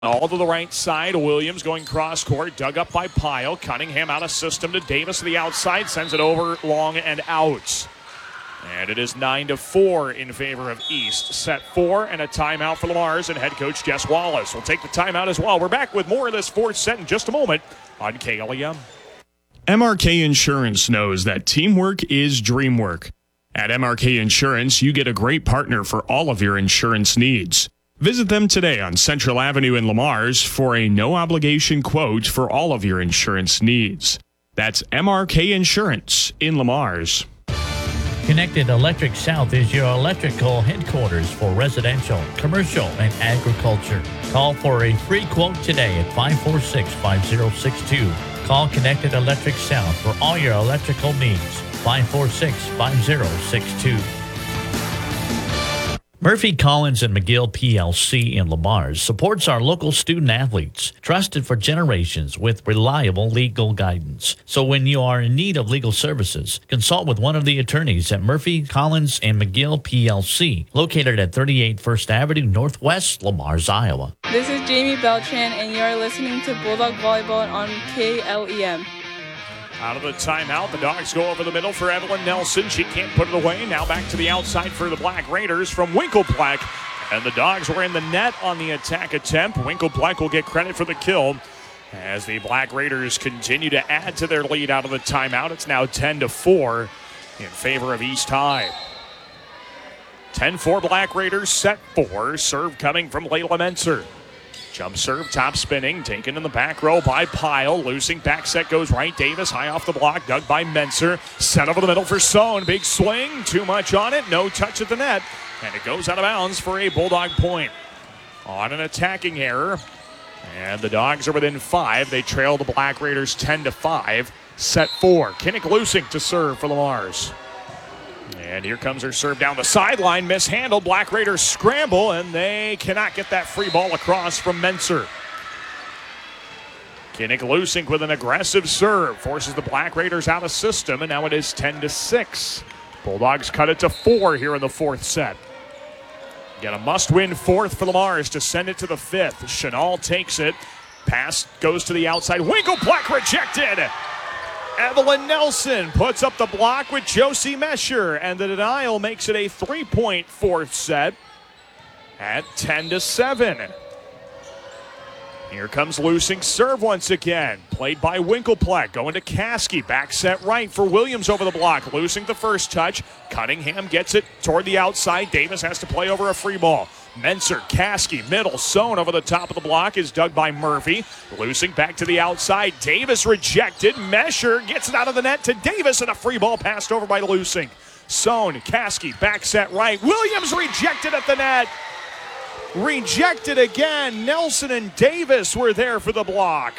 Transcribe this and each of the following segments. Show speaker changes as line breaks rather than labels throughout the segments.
All to the right side. Williams going cross court. Dug up by Pyle. Cunningham out of system to Davis to the outside. Sends it over long and out. And it is 9-4 in favor of East. Set 4 and a timeout for Lamar's and head coach Jess Wallace will take the timeout as well. We're back with more of this fourth set in just a moment on KLEM. MRK Insurance knows that teamwork is dream work. At MRK Insurance, you get a great partner for all of your insurance needs. Visit them today on Central Avenue in Lamar's for a no-obligation quote for all of your insurance needs. That's MRK Insurance in Lamar's.
Connected Electric South is your electrical headquarters for residential, commercial, and agriculture. Call for a free quote today at 546-5062. Call Connected Electric South for all your electrical needs. 546-5062. Murphy, Collins, and McGill PLC in Lamar's supports our local student athletes, trusted for generations with reliable legal guidance. So when you are in need of legal services, consult with one of the attorneys at Murphy, Collins, and McGill PLC, located at 38 First Avenue Northwest, Lamar's, Iowa.
This is Jamie Beltran, and you are listening to Bulldog Volleyball on KLEM.
Out of the timeout, the Dogs go over the middle for Evelyn Nelson. She can't put it away. Now back to the outside for the Black Raiders from Winkelpleck. And the Dogs were in the net on the attack attempt. Winkelpleck will get credit for the kill as the Black Raiders continue to add to their lead out of the timeout. It's now 10-4 in favor of East High. 10-4 Black Raiders, set 4. Serve coming from Layla Menser. Jump serve, top spinning, taken in the back row by Pyle. Loosing, back set goes right. Davis high off the block, dug by Menser. Set over the middle for Sohn. Big swing, too much on it, no touch at the net. And it goes out of bounds for a Bulldog point. On an attacking error. And the Dogs are within 5. They trail the Black Raiders 10-5. Set 4. Kinnick Loosing to serve for Lamar's. And here comes her serve down the sideline, mishandled. Black Raiders scramble, and they cannot get that free ball across from Menser. Kinnick Loosing with an aggressive serve, forces the Black Raiders out of system, and now it is 10-6. Bulldogs cut it to 4 here in the fourth set. Get a must-win fourth for Lamar's to send it to the fifth. Chenal takes it. Pass goes to the outside. Winkelpleck rejected. Evelyn Nelson puts up the block with Josie Mesher, and the denial makes it a 3-point fourth set at 10-7. Here comes Loosing serve once again, played by Winkelpleck, going to Caskey, back set right for Williams over the block. Loosing the first touch, Cunningham gets it toward the outside. Davis has to play over a free ball. Menser, Caskey, middle, Sohn over the top of the block is dug by Murphy. Loosing back to the outside. Davis rejected. Mesher gets it out of the net to Davis, and a free ball passed over by Loosing. Sohn, Caskey, back set right. Williams rejected at the net. Rejected again. Nelson and Davis were there for the block.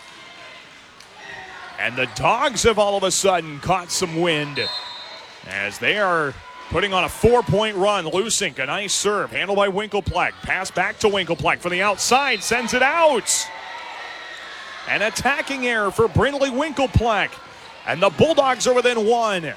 And the Dogs have all of a sudden caught some wind as they are putting on a 4-point run. Loosing, a nice serve, handled by Winkelpleck. Pass back to Winkelpleck from the outside, sends it out. An attacking error for Brindley Winkelpleck. And the Bulldogs are within 1.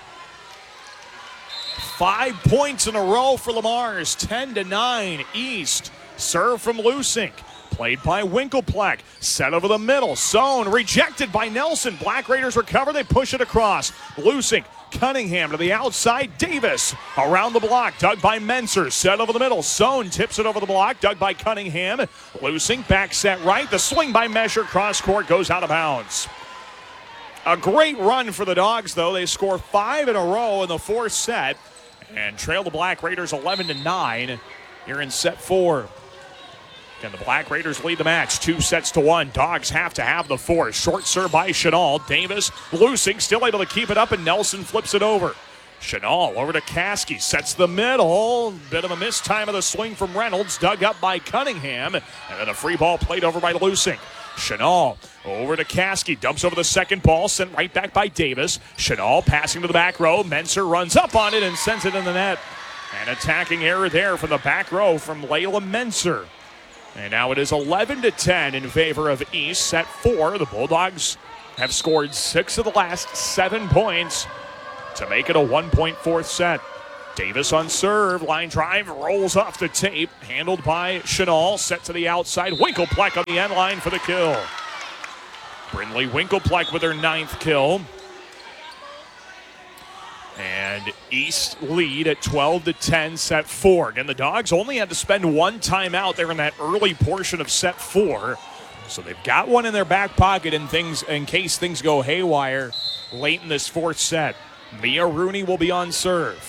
5 points in a row for Lamar's, 10-9 East. Serve from Loosing, played by Winkelpleck. Set over the middle, Sohn rejected by Nelson. Black Raiders recover, they push it across. Loosing, Cunningham to the outside. Davis around the block, dug by Menser. Set over the middle, Sohn tips it over the block, dug by Cunningham. Loosing, back set right. The swing by Mesher, cross court, goes out of bounds. A great run for the Dogs, though. They score 5 in a row in the fourth set and trail the Black Raiders 11-9 here in set 4. Again, the Black Raiders lead the match 2-1. Dogs have to have the fourth. Short serve by Chenal. Davis Loosing, still able to keep it up, and Nelson flips it over. Chenal over to Caskey, sets the middle. Bit of a missed time of the swing from Reynolds, dug up by Cunningham, and then a free ball played over by Loosing. Chenal over to Caskey, dumps over the second ball, sent right back by Davis. Chenal passing to the back row. Menser runs up on it and sends it in the net. An attacking error there from the back row from Layla Menser. And now it is 11-10 in favor of East. Set 4. The Bulldogs have scored 6 of the last 7 points to make it a 1-point fourth set. Davis on serve, line drive, rolls off the tape, handled by Chenal, set to the outside. Winkelpleck on the end line for the kill. Brindley Winkelpleck with her 9th kill. And East lead at 12-10, set 4. Again, the Dogs only had to spend one timeout there in that early portion of set 4. So they've got one in their back pocket in case things go haywire late in this 4th set. Mia Rooney will be on serve.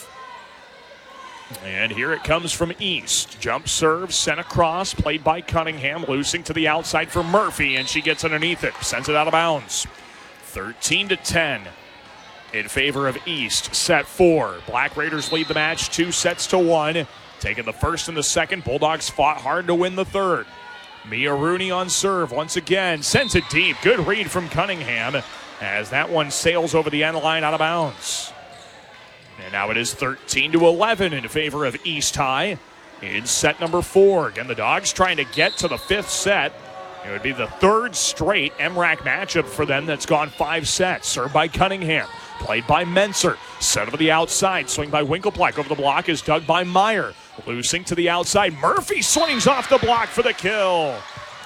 And here it comes from East. Jump serve, sent across, played by Cunningham, loosing to the outside for Murphy, and she gets underneath it, sends it out of bounds. 13-10 in favor of East, set 4. Black Raiders lead the match 2-1. Taking the first and the second, Bulldogs fought hard to win the third. Mia Rooney on serve once again, sends it deep. Good read from Cunningham as that one sails over the end line out of bounds. And now it is 13-11 in favor of East High in set number 4. Again, the Dogs trying to get to the 5th set. It would be the 3rd straight MRAC matchup for them that's gone 5 sets. Served by Cunningham, played by Menser. Set over the outside, swing by Winkelpleck. Over the block is dug by Meyer. Loosing to the outside, Murphy swings off the block for the kill.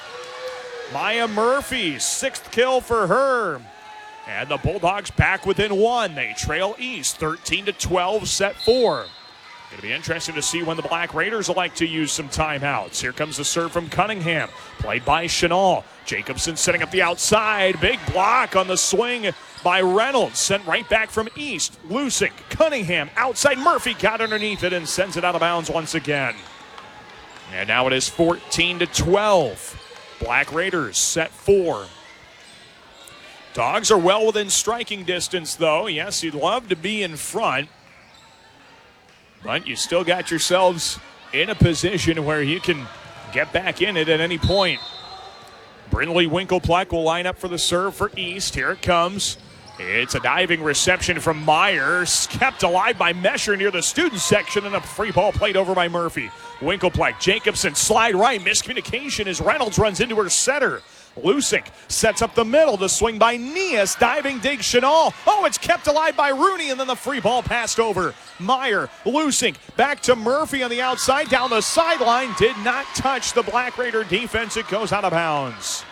Maya Murphy, 6th kill for her. And the Bulldogs back within 1. They trail East 13-12, set 4. Going to be interesting to see when the Black Raiders will like to use some timeouts. Here comes the serve from Cunningham, played by Chenal. Jacobson setting up the outside. Big block on the swing by Reynolds. Sent right back from East. Lusing, Cunningham, outside. Murphy got underneath it and sends it out of bounds once again. And now it is 14-12. Black Raiders set 4. Dogs are well within striking distance, though. Yes, you'd love to be in front, but you still got yourselves in a position where you can get back in it at any point. Brindley Winkelpleck will line up for the serve for East. Here it comes. It's a diving reception from Myers, kept alive by Mesher near the student section, and a free ball played over by Murphy. Winkelpleck, Jacobson, slide right. Miscommunication as Reynolds runs into her setter. Lusink sets up the middle. The swing by Nias. Diving dig Chenal. Oh, it's kept alive by Rooney, and then the free ball passed over. Meyer, Lusink, back to Murphy on the outside. Down the sideline. Did not touch the Black Raider defense. It goes out of bounds.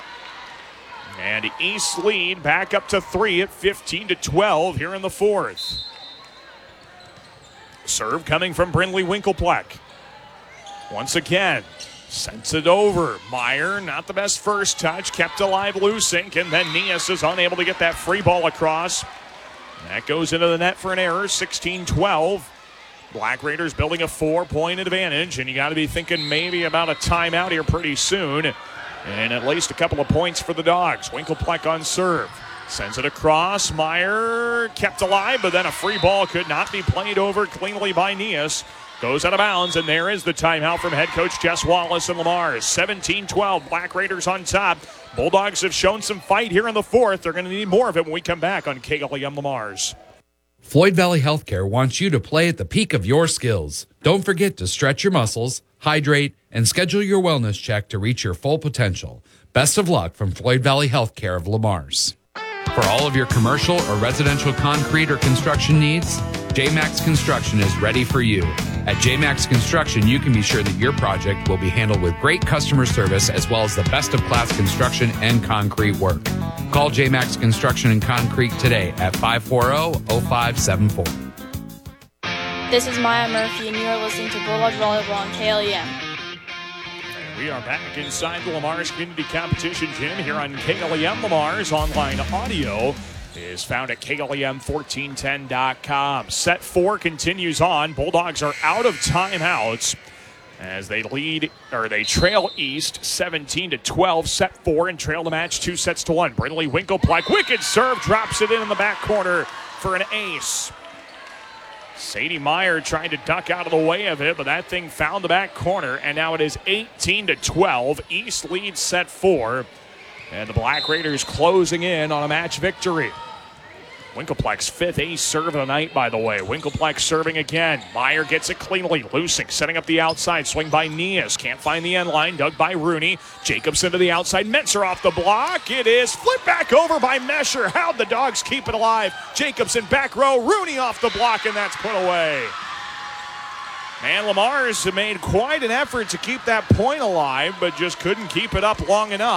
And East lead back up to 3 at 15-12 here in the 4th. Serve coming from Brindley Winkelpleck. Once again, sends it over. Meyer, not the best first touch, kept alive Lusink, and then Nias is unable to get that free ball across. That goes into the net for an error, 16-12. Black Raiders building a 4-point advantage, and you got to be thinking maybe about a timeout here pretty soon. And at least a couple of points for the Dogs. Winkelpleck on serve. Sends it across. Meyer kept alive, but then a free ball could not be played over cleanly by Nias. Goes out of bounds, and there is the timeout from head coach Jess Wallace and Lamars. 17-12, Black Raiders on top. Bulldogs have shown some fight here in the 4th. They're going to need more of it when we come back on KLEM Lamars.
Floyd Valley Healthcare wants you to play at the peak of your skills. Don't forget to stretch your muscles, hydrate, and schedule your wellness check to reach your full potential. Best of luck from Floyd Valley Healthcare of Lamars. For all of your commercial or residential concrete or construction needs, J-Max Construction is ready for you. At J-Max Construction, you can be sure that your project will be handled with great customer service as well as the best of class construction and concrete work. Call J-Max Construction and Concrete today at 540-0574.
This is Maya Murphy, and you are listening to Bulldog Volleyball on KLEM.
We are back inside the Lamars Community Competition Gym here on KLEM. Lamars online audio is found at KLEM1410.com. Set 4 continues on. Bulldogs are out of timeouts as they trail East 17-12. Set 4 and trail the match 2-1. Brindley Winkelpleck, wicked serve, drops it in the back corner for an ace. Sadie Meyer trying to duck out of the way of it, but that thing found the back corner, and now it is 18-12. East leads set 4, and the Black Raiders closing in on a match victory. Winkelpleck's 5th ace serve of the night, by the way. Winkelpleck serving again. Meyer gets it cleanly. Lusink setting up the outside. Swing by Nias. Can't find the end line. Dug by Rooney. Jacobson to the outside. Menser off the block. It is flipped back over by Mesher. How'd the Dogs keep it alive? Jacobson back row. Rooney off the block, and that's put away. And Lamar's made quite an effort to keep that point alive, but just couldn't keep it up long enough.